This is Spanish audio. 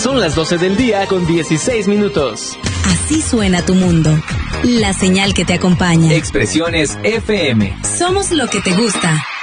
Son las 12 del día con 16 minutos. Así suena tu mundo. La señal que te acompaña. Expresiones FM. Somos lo que te gusta.